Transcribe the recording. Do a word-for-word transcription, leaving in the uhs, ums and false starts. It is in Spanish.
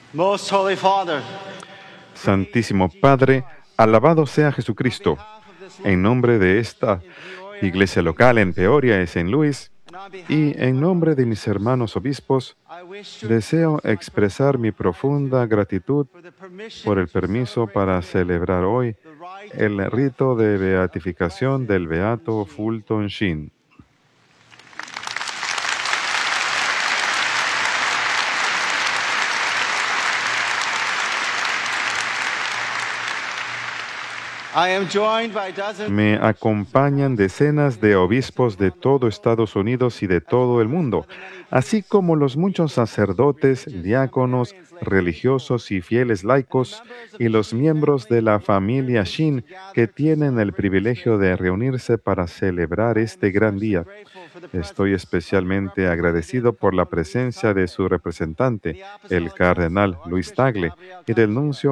Most Holy Father, Santísimo Padre, alabado sea Jesucristo. En nombre de esta iglesia local en Peoria y Saint Louis, y en nombre de mis hermanos obispos, deseo expresar mi profunda gratitud por el permiso para celebrar hoy el rito de beatificación del beato Fulton Sheen. I am joined by dozens Me acompañan decenas de obispos de todo Estados Unidos y de todo el mundo, así como los muchos sacerdotes, diáconos, religiosos y fieles laicos, y los miembros de la familia Shin que tienen el privilegio de reunirse para celebrar este gran día. Estoy especialmente agradecido por la presencia de su representante, el cardenal Luis Tagle, y del nuncio